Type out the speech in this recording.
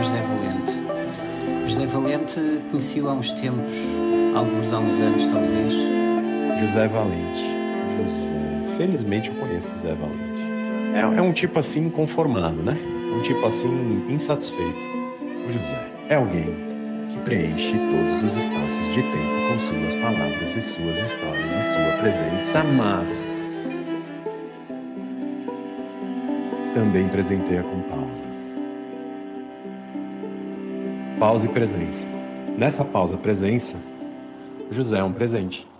José Valente. José Valente conheci-o há uns tempos, alguns há uns anos talvez. José Valente. Felizmente eu conheço José Valente. É um tipo assim inconformado, né? Um tipo assim insatisfeito. O José é alguém que preenche todos os espaços de tempo com suas palavras e suas histórias e sua presença, mas também presenteia com pausas. Pausa e presença. Nessa pausa presença, o José é um presente.